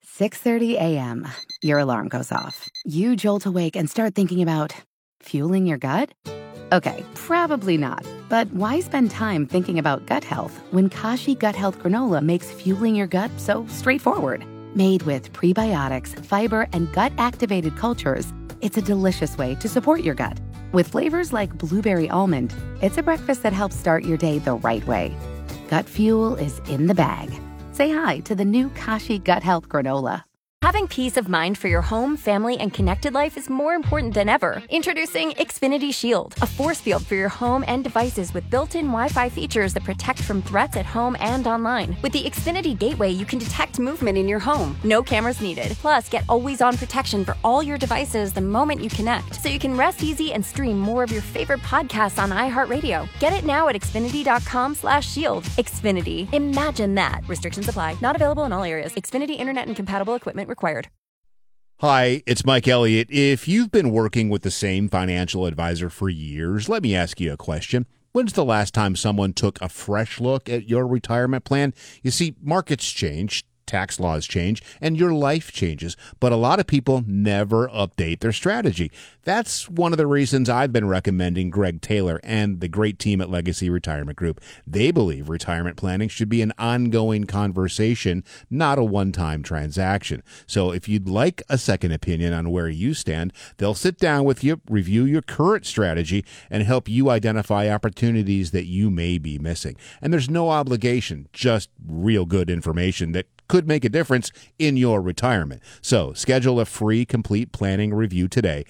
6:30 a.m. Your alarm goes off. You jolt awake and start thinking about fueling your gut? Okay, probably not. But why spend time thinking about gut health when Kashi Gut Health Granola makes fueling your gut so straightforward? Made with prebiotics, fiber, and gut-activated cultures, it's a delicious way to support your gut. With flavors like blueberry almond, it's a breakfast that helps start your day the right way. Gut fuel is in the bag. Say hi to the new Kashi Gut Health Granola. Having peace of mind for your home, family, and connected life is more important than ever. Introducing Xfinity Shield, a force field for your home and devices with built-in Wi-Fi features that protect from threats at home and online. With the Xfinity Gateway, you can detect movement in your home. No cameras needed. Plus, get always-on protection for all your devices the moment you connect, so you can rest easy and stream more of your favorite podcasts on iHeartRadio. Get it now at Xfinity.com/shield. Xfinity. Imagine that. Restrictions apply. Not available in all areas. Xfinity Internet and compatible equipment required. Hi, it's Mike Elliott. If you've been working with the same financial advisor for years, let me ask you a question. When's the last time someone took a fresh look at your retirement plan? You see, markets change, tax laws change, and your life changes, but a lot of people never update their strategy. That's one of the reasons I've been recommending Greg Taylor and the great team at Legacy Retirement Group. They believe retirement planning should be an ongoing conversation, not a one-time transaction. So if you'd like a second opinion on where you stand, they'll sit down with you, review your current strategy, and help you identify opportunities that you may be missing. And there's no obligation, just real good information that could make a difference in your retirement. So schedule a free complete planning review today.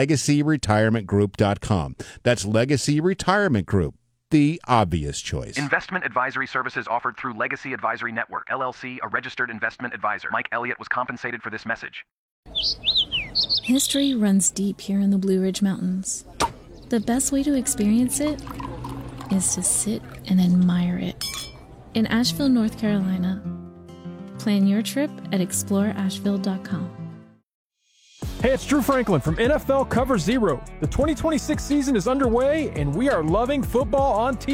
LegacyRetirementGroup.com. That's Legacy Retirement Group, the obvious choice. Investment advisory services offered through Legacy Advisory Network, LLC, a registered investment advisor. Mike Elliott was compensated for this message. History runs deep here in the Blue Ridge Mountains. The best way to experience it is to sit and admire it. In Asheville, North Carolina. Plan your trip at exploreasheville.com. Hey, it's Drew Franklin from NFL Cover Zero. The 2026 season is underway, and we are loving football on TV.